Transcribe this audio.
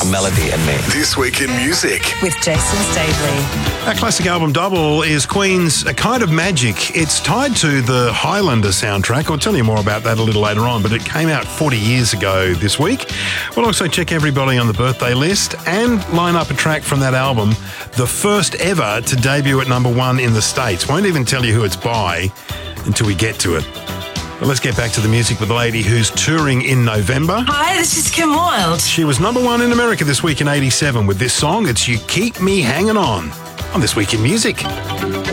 a melody in me. This Week in Music with Jason Staveley. Our classic album double is Queen's A Kind of Magic. It's tied to the Highlander soundtrack. I'll tell you more about that a little later on, but it came out 40 years ago this week. We'll also check everybody on the birthday list and line up a track from that album, the first ever to debut at number one in the States. Won't even tell you who it's by until we get to it. But let's get back to the music with the lady who's touring in November. Hi, this is Kim Wilde. She was number one in America this week in '87 with this song. It's You Keep Me Hanging On This Week in Music.